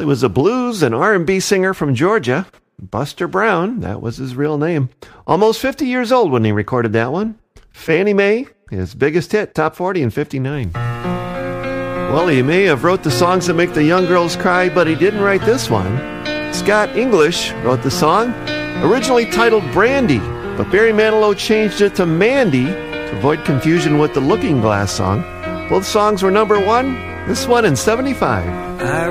He was a blues and R&B singer from Georgia. Buster Brown, that was his real name. Almost 50 years old when he recorded that one. Fannie Mae, his biggest hit, top 40 in 59. Well, he may have wrote the songs that make the young girls cry, but he didn't write this one. Scott English wrote the song, originally titled Brandy, but Barry Manilow changed it to Mandy to avoid confusion with the Looking Glass song. Both songs were number one, this one in 75. I